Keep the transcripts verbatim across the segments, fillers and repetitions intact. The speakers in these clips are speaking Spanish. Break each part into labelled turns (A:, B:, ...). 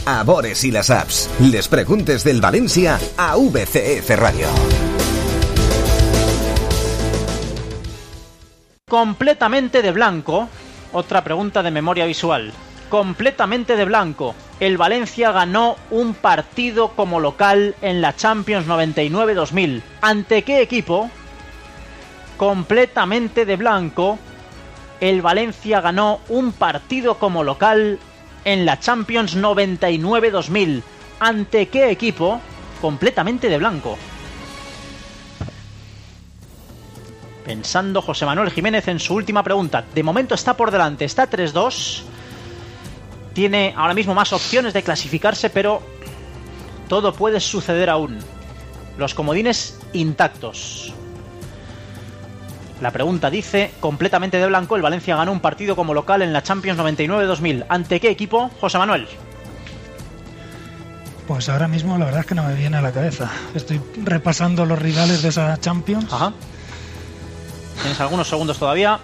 A: a Bores y las apps. Les preguntes del Valencia a V C F Radio.
B: Completamente de blanco. Otra pregunta de memoria visual. Completamente de blanco. El Valencia ganó un partido como local en la Champions noventa y nueve dos mil. ¿Ante qué equipo? Completamente de blanco. El Valencia ganó un partido como local en la Champions noventa y nueve dos mil. ¿Ante qué equipo? Completamente de blanco. Pensando José Manuel Jiménez en su última pregunta. De momento está por delante, está tres dos. Tiene ahora mismo más opciones de clasificarse, pero todo puede suceder aún. Los comodines intactos. La pregunta dice, completamente de blanco, el Valencia ganó un partido como local en la Champions noventa y nueve dos mil. ¿Ante qué equipo, José Manuel?
C: Pues ahora mismo la verdad es que no me viene a la cabeza. Estoy repasando los rivales de esa Champions.
B: Ajá. Tienes algunos segundos todavía.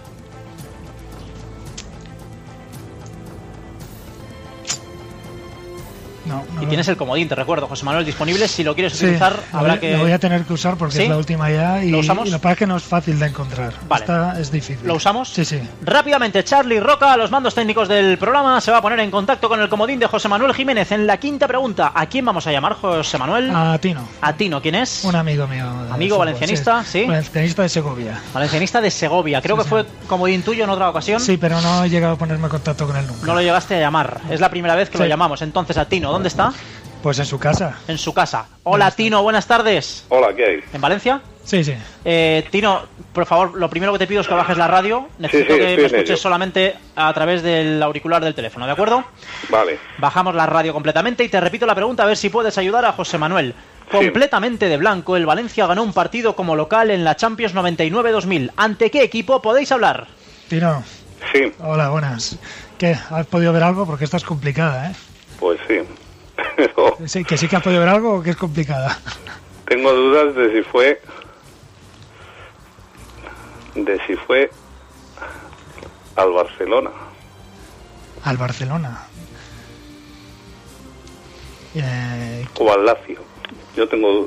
C: No, no
B: y
C: lo...
B: tienes el comodín, te recuerdo, José Manuel, disponible. Si lo quieres
C: sí,
B: utilizar,
C: lo
B: habrá
C: voy,
B: que...
C: Lo voy a tener que usar porque ¿sí? Es la última ya. Y
B: ¿Lo usamos?
C: Y lo que pasa es que no es fácil de encontrar.
B: Vale.
C: Esta es difícil.
B: ¿Lo usamos?
C: Sí, sí.
B: Rápidamente, Charlie Roca, a los mandos técnicos del programa, se va a poner en contacto con el comodín de José Manuel Jiménez. En la quinta pregunta, ¿a quién vamos a llamar, José Manuel?
C: A Tino.
B: ¿A Tino? ¿Quién es?
C: Un amigo mío.
B: ¿Amigo valencianista? Sí.
C: sí. Valencianista de Segovia.
B: Valencianista de Segovia. Creo sí, que sí. fue comodín tuyo en otra ocasión.
C: Sí, pero no he llegado a ponerme en contacto con él nunca.
B: No lo llegaste a llamar. Es la primera vez que sí. lo llamamos. Entonces, a Tino, ¿dónde está?
C: Pues en su casa.
B: En su casa. Hola, Tino, buenas tardes.
D: Hola, ¿qué hay?
B: ¿En Valencia?
C: Sí, sí.
B: Eh, Tino, por favor, lo primero que te pido es que bajes la radio. Necesito
D: sí, sí,
B: que me escuches solamente a través del auricular del teléfono, ¿de acuerdo?
D: Vale.
B: Bajamos la radio completamente y te repito la pregunta a ver si puedes ayudar a José Manuel. Completamente de blanco, el Valencia ganó un partido como local en la Champions noventa y nueve dos mil. ¿Ante qué equipo podéis hablar?
C: Tino.
D: Sí.
C: Hola, buenas. ¿Qué? ¿Has podido ver algo? Porque esta es complicada, ¿eh?
D: Pues sí.
C: Sí, que sí que has podido ver algo o que es complicada.
D: Tengo dudas de si fue de si fue al Barcelona.
C: Al Barcelona. Eh...
D: O al Lazio. Yo tengo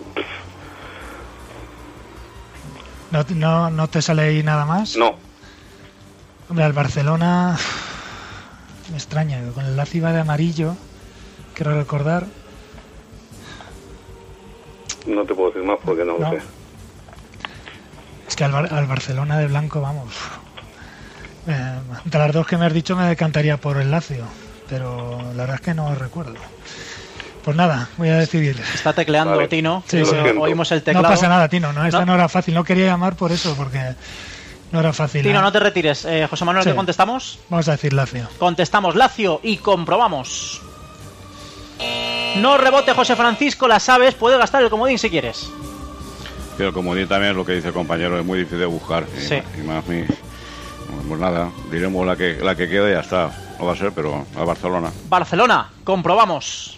C: ¿No, no, ¿No te sale ahí nada más?
D: No.
C: Hombre, al Barcelona me extraña, con el Lazio iba de amarillo. Quiero recordar.
D: No te puedo decir más porque no, no. lo sé.
C: Es que al, Bar- al Barcelona de blanco, vamos. Eh, de las dos que me has dicho me decantaría por el Lazio, pero la verdad es que no recuerdo. Pues nada, voy a decidir.
B: Está tecleando, vale. Tino.
C: Sí, sí.
B: Oímos el teclado.
C: No pasa nada, Tino. No, esta
B: ¿No?
C: no era fácil. No quería llamar por eso, porque no era fácil.
B: Tino,
C: ¿eh?
B: no te retires. Eh, José Manuel, sí. ¿Qué contestamos?
C: Vamos a decir Lazio.
B: Contestamos Lazio y comprobamos. No rebote, José Francisco, las sabes, puedes gastar el comodín si quieres.
E: Pero el comodín también es lo que dice el compañero, es muy difícil de buscar.
B: Sí.
E: Y, y más mi... Pues nada, diremos la que la que queda y ya está. No va a ser, pero a Barcelona.
B: Barcelona, comprobamos.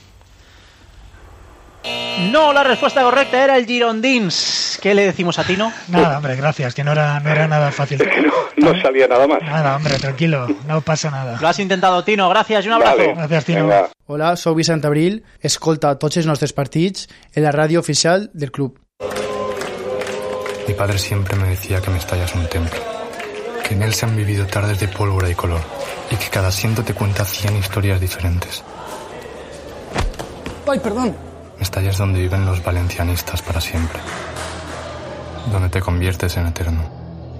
B: No, la respuesta correcta era el Girondins. ¿Qué le decimos a Tino?
C: Nada, hombre, gracias, que no era, no era nada fácil.
D: No, no salía nada más.
C: Nada, hombre, tranquilo, no pasa nada.
B: Lo has intentado, Tino, gracias y un abrazo.
D: Vale.
C: Gracias, Tino.
D: Venga.
F: Hola, soy Vicent Abril, escolta tots els nostres partits en la radio oficial del club.
G: Mi padre siempre me decía que Mestalla es un templo, que en él se han vivido tardes de pólvora y color, y que cada asiento te cuenta cien historias diferentes.
F: ¡Ay, perdón!
G: Mestalla es donde viven los valencianistas para siempre, donde te conviertes en eterno.